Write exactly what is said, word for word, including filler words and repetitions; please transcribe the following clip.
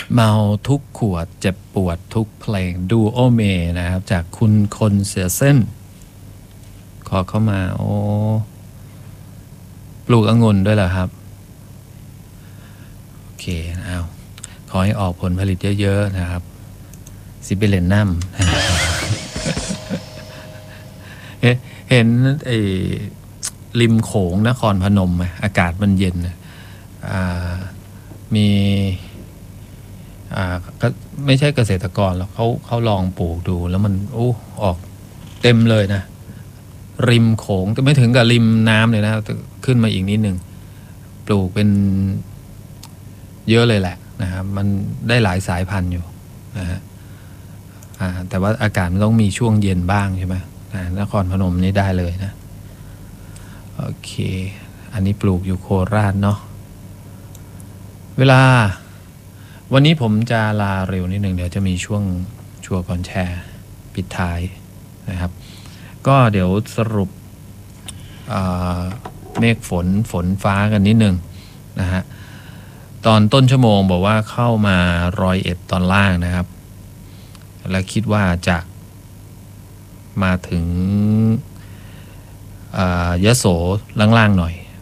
เมาทุกขวดเจ็บปวดทุกเพลงดูโอเมนะครับจากคุณคนเสียเส้น ขอเข้ามาโอ้ปลูกองุ่นด้วยเหรอครับโอเคเอาขอให้ออกผลผลิตเยอะๆนะครับซิเบเลนนัม เห็นไอ้ริมโขงนครพนมไหมอากาศมันเย็นมีอ่าก็ไม่ใช่เกษตรกรหรอกเขาเขาลองปลูกดูแล้วมันโอ้ออกเต็มเลยนะริมโขงแต่ไม่ถึงกับริมน้ำเลยนะขึ้นมาอีกนิดหนึ่งปลูกเป็นเยอะเลยแหละนะครับมันได้หลายสายพันธุ์อยู่นะฮะแต่ว่าอากาศมันต้องมีช่วงเย็นบ้างใช่ไหมนครพนมนี่ได้เลยนะโอเคอันนี้ปลูกอยู่โคราชเนาะเวลาวันนี้ผมจะลาเร็วนิดหนึ่งเดี๋ยวจะมีช่วงชัวร์ก่อนแชร์ปิดท้ายนะครับก็เดี๋ยวสรุปเมฆฝนฝนฟ้ากันนิดหนึ่งนะฮะตอนต้นชั่วโมงบอกว่าเข้ามาร้อยเอ็ดตอนล่างนะครับและคิดว่าจะมาถึงยโสล่างๆหน่อย